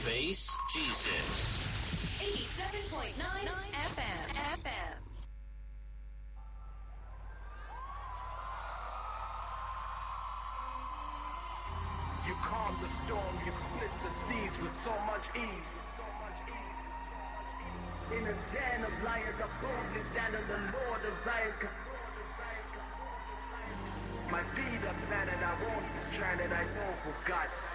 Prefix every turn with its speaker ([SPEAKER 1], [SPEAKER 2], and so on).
[SPEAKER 1] Face Jesus.
[SPEAKER 2] 87.9 FM.
[SPEAKER 3] You calm the storm, you split the seas with so much ease. In a den of lions, I boldly stand on the Lord of Zion. My feet are planted, I won't be stranded, I know for God.